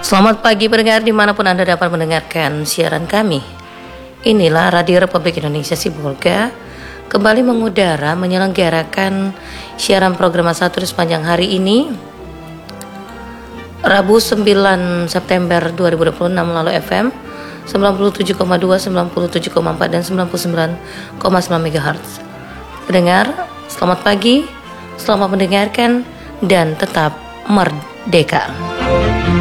Selamat pagi pendengar dimanapun Anda dapat mendengarkan siaran kami. Inilah Radio Republik Indonesia Sibolga kembali mengudara menyelenggarakan siaran program 1 di sepanjang hari ini, Rabu 9 September 2026 melalui FM 97,2, 97,4 dan 99,9 MHz. Pendengar, selamat pagi, selamat mendengarkan dan tetap merdeka.